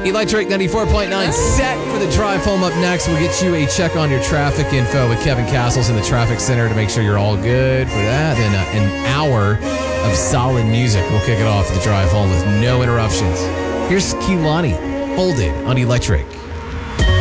Electric 94.9 set for the drive home. Up next, we'll get you a check on your traffic info with Kevin Castles in the traffic center to make sure you're all good for that. Then an hour of solid music. We'll kick it off the drive home with no interruptions. Here's Kehlani, Folded on Electric.